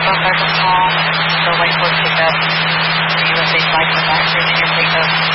phone back on call, and still wait for pickup. The USA flight from that here to your pickup.